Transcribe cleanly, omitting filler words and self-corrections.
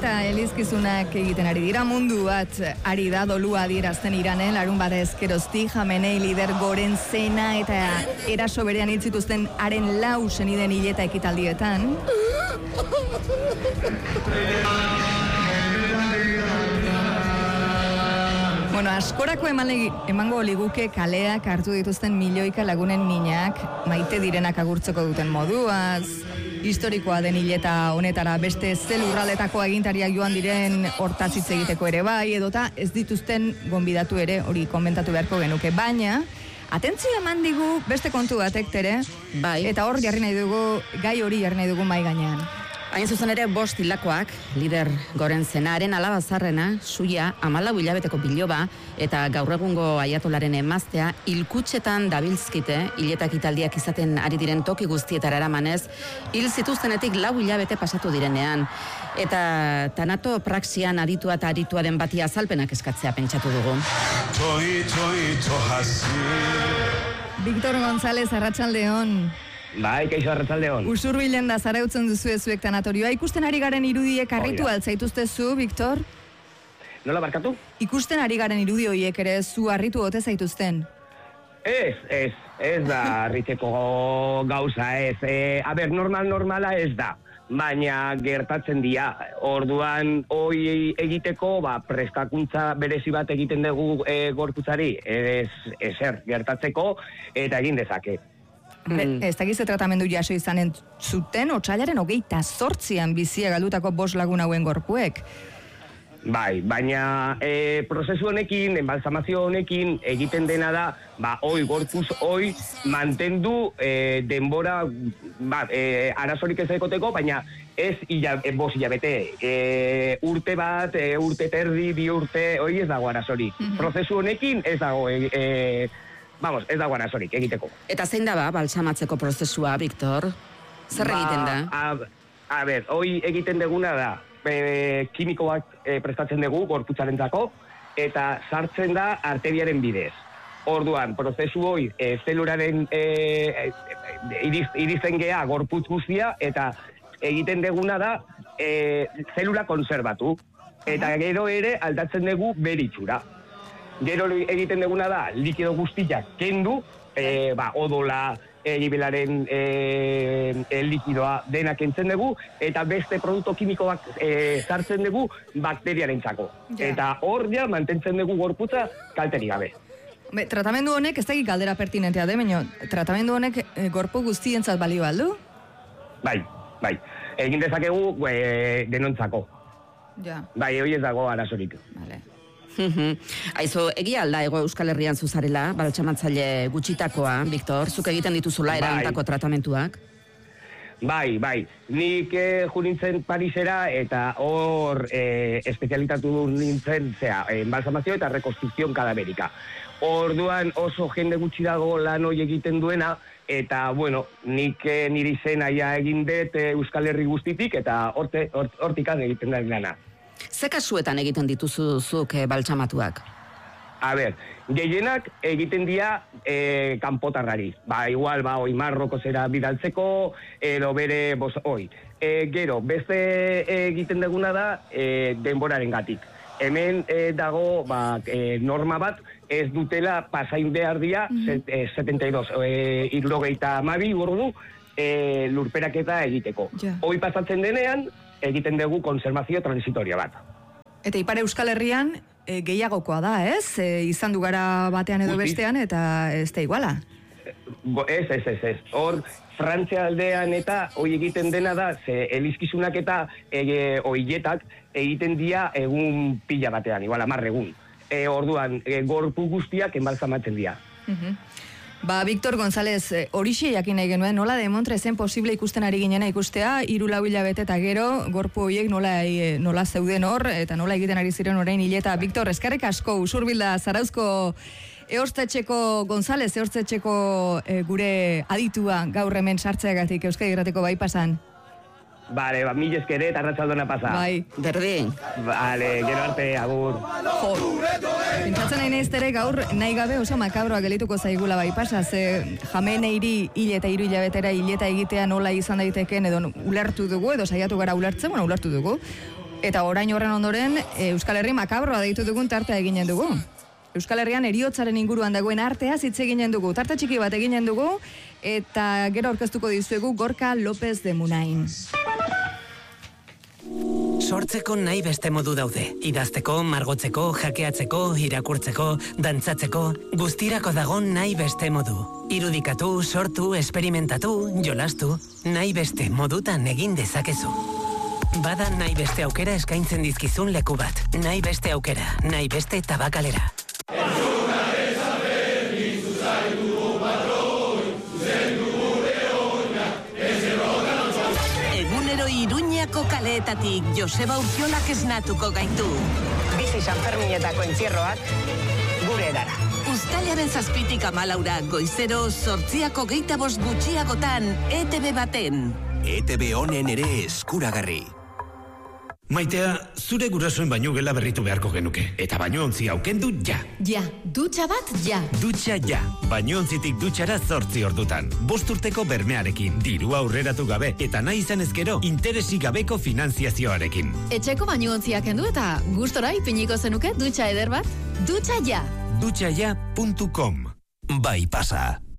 eta elizkizunak egiten ari dira. Mundu bat ari da dolua adierazten Iranen, larun bata ezkeroztik Jamenei lider goren zena eta eraso berean hil zituzten haren 4 senideen hileta ekitaldietan. Bueno, askorako emango liguke kaleak hartu dituzten milioika lagunen minak, maite direnak agurtzeko duten moduaz, historikoa den hileta honetara beste zelurraletako agintariak joan diren hortaz hitz egiteko ere bai, edota ez dituzten gonbidatu ere, hori komentatu beharko genuke, baina atentzio eman digu beste kontu batek tere, bai. Eta hor jarri nahi dugu, gai hori jarri nahi dugu mai gainean. Hain zuzen ere 5 hilakoak, lider goren zenaren alaba zarrena, suia, 14 hilabeteko biloba, eta gaur egungo aiatolaren emaztea, hilkutxetan dabilzkite, hiletak italdiak izaten ari diren toki guztietara eramanez, hil zituztenetik 4 hilabete pasatu direnean. Eta tanato praxian aditua eta aritua den bati azalpenak eskatzea pentsatu dugu. Victor González, arratsaldeon. Bai, kaixo arratsaldeon. Usurbilen da zarautzen duzu zuek tanatorioa. Ikusten ari garen irudiek harritu altzaituzte zu, Victor? Nola barkatu? Ikusten ari garen irudi horiek ere zu harritu ote zaituzten? Ez da harritzeko gauza, ez. Normala ez da. Baina gertatzen dira. Orduan, hoi egiteko, prestakuntza berezi bat egiten dugu gorputzari, ezer gertatzeko, eta egin dezake. Ez dakize tratamendu jaso izanen zuten, otsailaren 28an bizia galdutako 5 lagun hauen gorpuek. Bai, baina prozesu honekin, enbalsamazio honekin egiten dena da, gorpuz mantendu denbora, arazorik ez egoteko, baina ez 5 hilabete, urte bat, urte terdi, 2 urte, ez dago arazorik. Prozesu honekin ez dago ez dago arazorik egiteko. Eta zein da balsamatzeko prozesua, Victor? Zer egiten da? Hoi egiten deguna da, kimikoak prestatzen dugu gorputzarentzako, eta sartzen da arteriaren bidez. Orduan, prozesu hoi zelularen irizten gea gorputz guztia, eta egiten deguna da zelula konserbatu. Eta gero ere aldatzen dugu beritxura. Gero egiten duguna da, likido guztiak kendu, odola, gibelaren likidoa denak kentzen dugu, eta beste produktu kimikoak sartzen dugu bakteriarentzako. Eta hor mantentzen dugu gorputza kalterik gabe. Tratamendu honek, ez dakik galdera pertinentea de, baina tratamendu honek gorpu guztientzat balio aldu? Bai. Egin dezakegu denontzako. Bai, hori ez dago arazorik. Vale. Aizu, egia alda Euskal Herrian zuzarela, baltsamatzaile gutxitakoa, Victor, zuk egiten dituzula eragindako tratamentuak? Bai. Nik junintzen Parisera eta hor espezialitatu nintzen enbalsamazio eta rekonstrukzion kadaberika. Orduan oso jende gutxi dago lan hori egiten duena, eta, nik niri zenaia egin dut Euskal Herri guztitik, eta hortikan egiten da lana. Ze kasuetan egiten dituzuzuk baltsamatuak? Gehienak egiten dira kanpotarrari. Igual, Marrokozera bidaltzeko, edo bere, gero, beste egiten duguna da denboraren gatik. Hemen dago norma bat, ez dutela pasain behar dira, 72, 72 ordu lurperaketa egiteko. Hoi pasatzen denean, egiten dugu konservazio transitoria bat. Eta Ipar Euskal Herrian gehiagokoa da, ez? Izan du gara batean edo bestean, eta ez da iguala? Ez. Hor, Frantzia aldean eta hoi egiten dena da, elizkizunak eta oiletak egiten dira egun pila batean, igual 10 egun. Orduan, gorpu guztiak enbalsamatzen dira. Victor González, horixe jakin nahi genuen, nola demontre zen posible ikusten ari ginena ikustea, 3-4 hilabete eta gero, gorpu horiek nola zeuden hor, eta nola egiten ari ziren orain hileta. Victor, eskerrik asko, Usurbilda Zarauzko Ehorztetxeko González, Ehorztetxeko gure aditua gaur hemen sartzeagatik Euskadi Irratiko bai pasan. Bale, mil esker eta arratsaldona pasa. Bai. Berdin. Bale, gero arte, agur. Pentsatzen nahi nahiztere gaur nahi gabe oso makabroa gelituko zaigula bai pasa, ze Jameneiri hileta 3 hilabetera hileta egitea nola izan daiteken edo ulertu dugu, edo saiatu gara ulertzen, ulertu dugu. Eta orain horren ondoren, Euskal Herri makabroa deitu dugun tartea eginen dugu. Euskal Herrian heriotzaren inguruan dagoen arteaz hitz eginen dugu. Tarte txiki bat eginen dugu, eta gero aurkeztuko dizuegu Gorka López de Munain. Sortzeko nahi beste modu daude. Idazteko, margotzeko, jakeatzeko, irakurtzeko, dantzatzeko, guztirako dago nahi beste modu. Irudikatu, sortu, esperimentatu, jolastu, nahi beste modutan egin dezakezu. Bada nahi beste aukera eskaintzen dizkizun leku bat. Nahi beste aukera, nahi beste tabakalera. Iruñako kaleetatik Joseba Urkiolak esnatuko gaitu. Bizi Sanferminetako entzierroak gure edara. Uztailaren 7tik 14 goizero 8:25 gutxiagotan ETV baten. ETV honen ere eskuragarri. Maitea, zure gurasoen baino gela berritu beharko genuke. Eta bainontzia aukendu ja. Ja, dutxa bat ja. Dutxa ja. Bainontzitik dutxara 8 ordutan. 5 urteko bermearekin, dirua aurreratu gabe, eta nahi izan ezkero, interesik gabeko finanziazioarekin. Etxeko bainuontziak kendu eta gustora ipiniko zenuke dutxa eder bat? Dutxa ja. Dutxaja.com. Bai pasa.